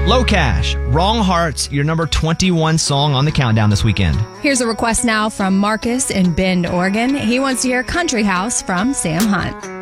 Low Cash, Wrong Hearts, your number 21 song on the countdown this weekend. Here's a request now from Marcus in Bend, Oregon. He wants to hear Country House from Sam Hunt.